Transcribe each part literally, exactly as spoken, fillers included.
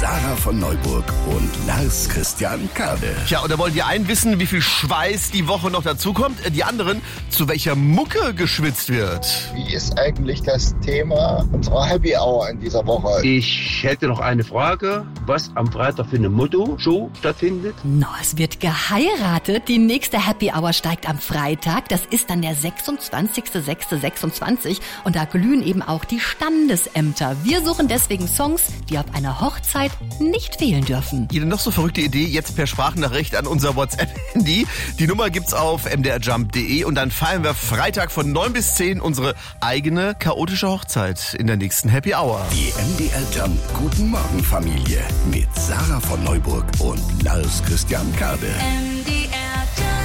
Sarah von Neuburg und Lars Christian Kade. Tja, und da wollen die einen wissen, wie viel Schweiß die Woche noch dazukommt, die anderen, zu welcher Mucke geschwitzt wird. Wie ist eigentlich das Thema unserer Happy Hour in dieser Woche? Ich hätte noch eine Frage, was am Freitag für eine Motto-Show stattfindet. No, es wird geheiratet. Die nächste Happy Hour steigt am Freitag. Das ist dann der sechsundzwanzigster sechster sechsundzwanzig und da glühen eben auch die Standesämter. Wir suchen deswegen Songs, die auf einer Hochzeit nicht fehlen dürfen. Jede noch so verrückte Idee jetzt per Sprachnachricht an unser WhatsApp-Handy. Die Nummer gibt's auf m d r jump punkt d e und dann feiern wir Freitag von neun bis zehn unsere eigene chaotische Hochzeit in der nächsten Happy Hour. Die M D R Jump Guten Morgen Familie mit Sarah von Neuburg und Lars Christian Kade. M D R Jump.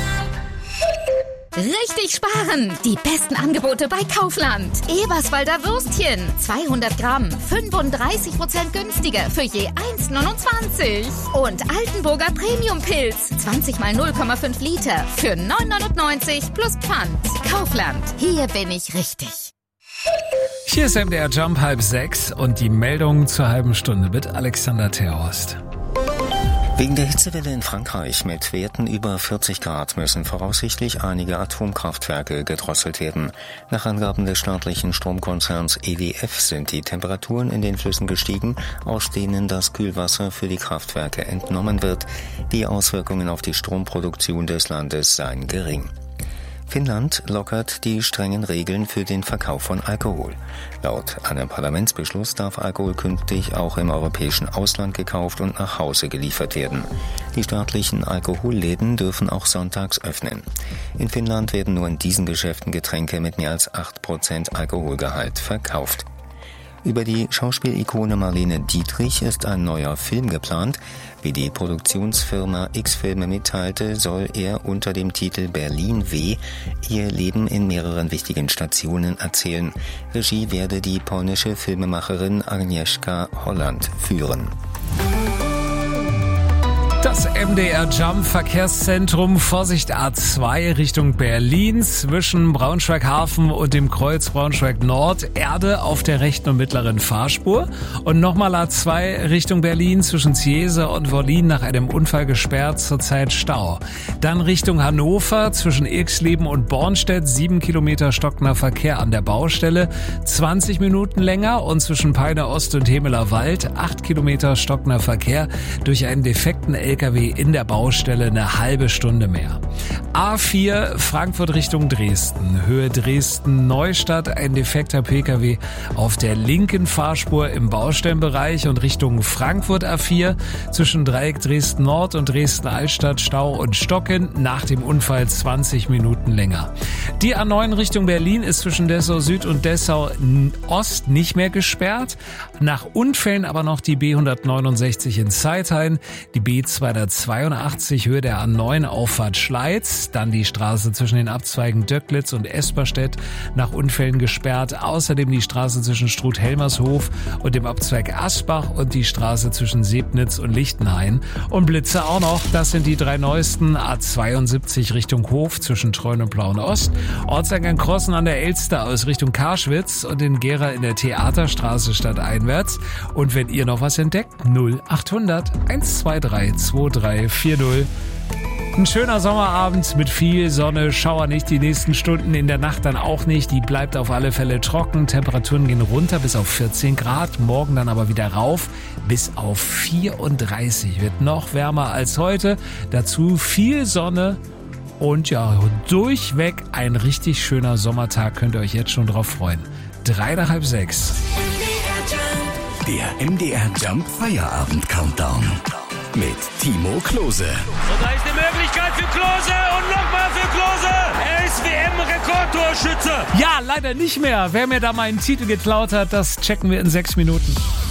Richtig sparen! Die besten Angebote bei Kaufland. Eberswalder Würstchen, zweihundert Gramm, fünfunddreißig Prozent günstiger für je eins neunundzwanzig. Und Altenburger Premium-Pilz, zwanzig mal null Komma fünf Liter für neun neunundneunzig plus Pfand. Kaufland, hier bin ich richtig. Hier ist M D R Jump halb sechs und die Meldung zur halben Stunde mit Alexander Terhorst. Wegen der Hitzewelle in Frankreich mit Werten über vierzig Grad müssen voraussichtlich einige Atomkraftwerke gedrosselt werden. Nach Angaben des staatlichen Stromkonzerns E D F sind die Temperaturen in den Flüssen gestiegen, aus denen das Kühlwasser für die Kraftwerke entnommen wird. Die Auswirkungen auf die Stromproduktion des Landes seien gering. Finnland lockert die strengen Regeln für den Verkauf von Alkohol. Laut einem Parlamentsbeschluss darf Alkohol künftig auch im europäischen Ausland gekauft und nach Hause geliefert werden. Die staatlichen Alkoholläden dürfen auch sonntags öffnen. In Finnland werden nur in diesen Geschäften Getränke mit mehr als acht Prozent Alkoholgehalt verkauft. Über die Schauspielikone Marlene Dietrich ist ein neuer Film geplant. Wie die Produktionsfirma X-Filme mitteilte, soll er unter dem Titel Berlin W. ihr Leben in mehreren wichtigen Stationen erzählen. Regie werde die polnische Filmemacherin Agnieszka Holland führen. Das M D R Jump Verkehrszentrum, Vorsicht A zwei Richtung Berlin, zwischen Braunschweig-Hafen und dem Kreuz Braunschweig-Nord, Erde auf der rechten und mittleren Fahrspur. Und nochmal A zwei Richtung Berlin, zwischen Ziese und Wollin nach einem Unfall gesperrt, zurzeit Stau. Dann Richtung Hannover, zwischen Irxleben und Bornstedt, sieben Kilometer stockender Verkehr an der Baustelle, zwanzig Minuten länger. Und zwischen Peine Ost und Hemeler Wald, acht Kilometer stockender Verkehr durch einen defekten L K W in der Baustelle, eine halbe Stunde mehr. A vier Frankfurt Richtung Dresden, Höhe Dresden-Neustadt, ein defekter P K W auf der linken Fahrspur im Baustellenbereich und Richtung Frankfurt A vier zwischen Dreieck Dresden-Nord und Dresden-Altstadt Stau und Stocken, nach dem Unfall zwanzig Minuten länger. Die A neun Richtung Berlin ist zwischen Dessau Süd und Dessau Ost nicht mehr gesperrt, nach Unfällen aber noch die B hundertneunundsechzig in Zeithain, die B zweihundertzweiundachtzig Höhe der A neun Auffahrt Schleiz, dann die Straße zwischen den Abzweigen Döcklitz und Esperstedt nach Unfällen gesperrt, außerdem die Straße zwischen Struth-Helmershof und dem Abzweig Asbach und die Straße zwischen Sebnitz und Lichtenhain. Und Blitze auch noch, das sind die drei neuesten, A zweiundsiebzig Richtung Hof zwischen Treuen und Plauen Ost, Ortseingang Crossen an der Elster aus Richtung Karschwitz und in Gera in der Theaterstraße stadteinwärts. Und wenn ihr noch was entdeckt, null achthundert eins zwei drei zwei drei vier null. Ein schöner Sommerabend mit viel Sonne, Schauer nicht die nächsten Stunden, in der Nacht dann auch nicht. Die bleibt auf alle Fälle trocken. Temperaturen gehen runter bis auf vierzehn Grad, morgen dann aber wieder rauf bis auf vierunddreißig. Wird noch wärmer als heute. Dazu viel Sonne und ja, durchweg ein richtig schöner Sommertag. Könnt ihr euch jetzt schon drauf freuen. Drei nach halb sechs. Der M D R Jump Feierabend Countdown mit Timo Klose. Und da ist die Möglichkeit für Klose und nochmal für Klose. Er ist W M-Rekordtorschütze. Ja, leider nicht mehr. Wer mir da meinen Titel geklaut hat, das checken wir in sechs Minuten.